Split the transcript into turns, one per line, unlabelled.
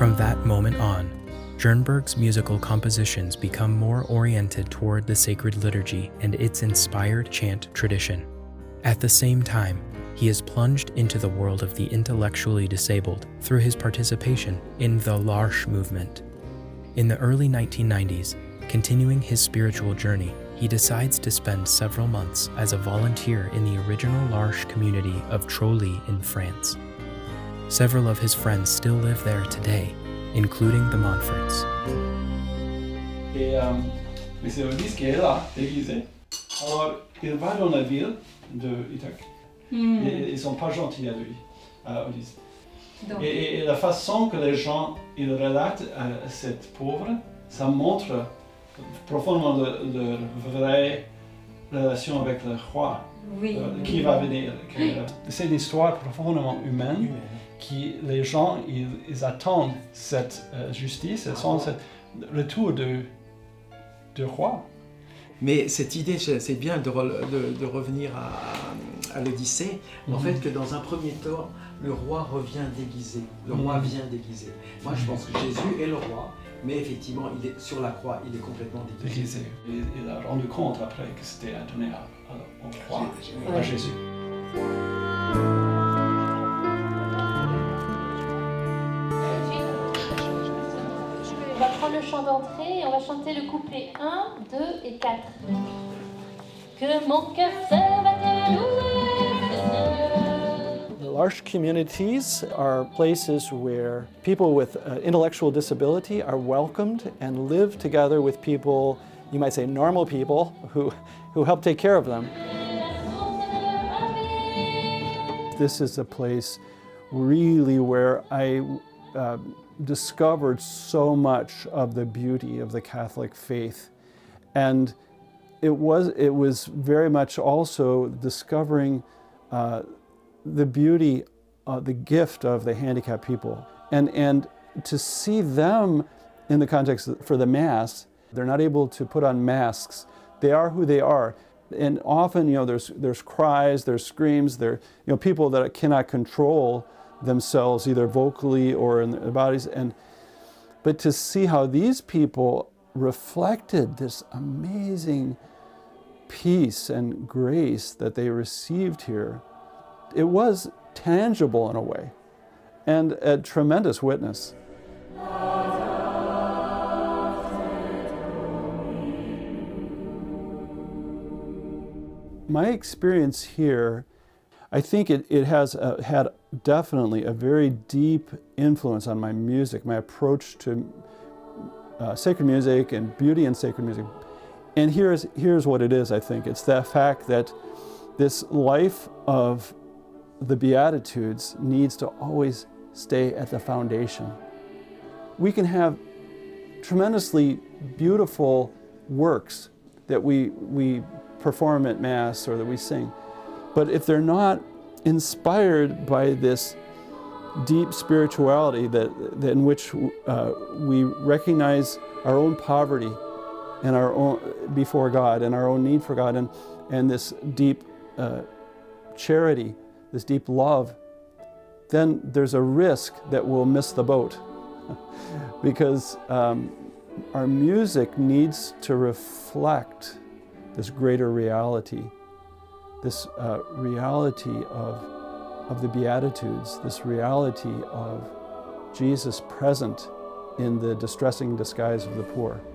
From that moment on, Jernberg's musical compositions become more oriented toward the sacred liturgy and its inspired chant tradition. At the same time, he is plunged into the world of the intellectually disabled through his participation in the L'Arche movement. In the early 1990s, continuing his spiritual journey, he decides to spend several months as a volunteer in the original L'Arche community of Trolly in France. Several of his friends still live there today, including the Montforts.
Mais c'est Odysseus qui est là, déguisé. Alors, il va dans la ville de Ithaque. Et ils sont pas gentils à lui, à Odysseus. Et la façon que les gens ils relatent à cette pauvre, ça montre profondément leur vraie relation avec le roi qui va venir. C'est une histoire profondément humaine qui les gens ils attendent cette justice, ils sont ce retour du roi.
Mais cette idée, c'est bien de revenir à l'Odyssée, en fait que dans un premier temps, le roi revient déguisé, le roi vient déguisé. Moi je pense que Jésus est le roi, mais effectivement il est sur la croix, il est complètement déguisé.
Il a rendu compte après que c'était donné au roi, à Jésus.
On va prendre le chant d'entrée et on va chanter le couplet 1, 2 et 4. Que mon cœur se batte louer, Seigneur.
The L'Arche communities are places where people with intellectual disability are welcomed and live together with people, you might say normal people, who help take care of them. This is a place really where I discovered so much of the beauty of the Catholic faith. And it was very much also discovering the beauty, the gift of the handicapped people. And to see them in the context for the Mass, they're not able to put on masks. They are who they are. And often, you know, there's cries, there's screams, there, you know, people that cannot control themselves either vocally or in their bodies. But to see how these people reflected this amazing peace and grace that they received here, it was tangible in a way and a tremendous witness. My experience here, I think it has had definitely a very deep influence on my music, my approach to sacred music and beauty in sacred music. And here's what it is, I think. It's the fact that this life of the Beatitudes needs to always stay at the foundation. We can have tremendously beautiful works that we perform at Mass or that we sing, but if they're not inspired by this deep spirituality that in which we recognize our own poverty and our own before God and our own need for God and this deep charity, this deep love, then there's a risk that we'll miss the boat because our music needs to reflect this greater reality, this reality of the Beatitudes, this reality of Jesus present in the distressing disguise of the poor.